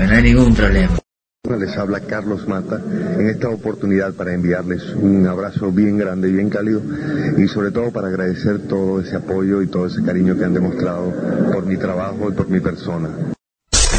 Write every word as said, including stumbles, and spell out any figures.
no hay ningún problema. Les habla Carlos Mata en esta oportunidad para enviarles un abrazo bien grande y bien cálido y sobre todo para agradecer todo ese apoyo y todo ese cariño que han demostrado por mi trabajo y por mi persona.